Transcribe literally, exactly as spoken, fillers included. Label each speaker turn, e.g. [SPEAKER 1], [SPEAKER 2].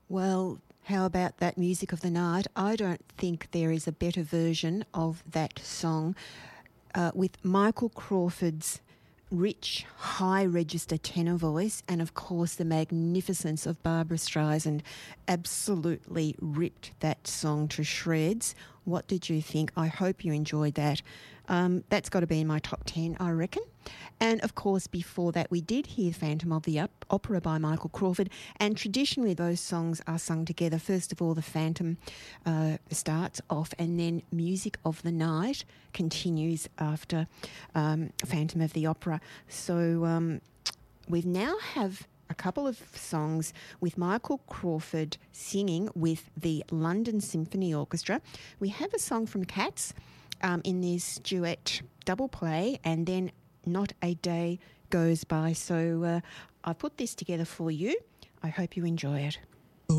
[SPEAKER 1] Well, how about that Music of the Night? I don't think there is a better version of that song uh, with Michael Crawford's rich, high-register tenor voice and, of course, the magnificence of Barbra Streisand absolutely ripped that song to shreds. What did you think? I hope you enjoyed that. Um, that's got to be in my top ten, I reckon. And, of course, before that, we did hear Phantom of the Op- Opera by Michael Crawford, and traditionally those songs are sung together. First of all, the Phantom uh, starts off, and then Music of the Night continues after um, Phantom of the Opera. So um, we now have a couple of songs with Michael Crawford singing with the London Symphony Orchestra. We have a song from Cats um, in this duet double play, and then Not a Day Goes By. So uh, I put this together for you. I hope you enjoy it.